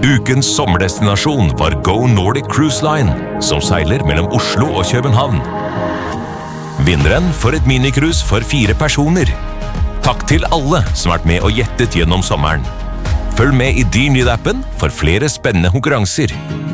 Ukens sommerdestinasjon var Go Nordic Cruise Line, som seiler mellom Oslo og København. Vinneren får et minicruise for 4 personer. Takk til alle som har vært med og gjettet gjennom sommeren. Følg med i Dyrnyd-appen for flere spennende konkurranser.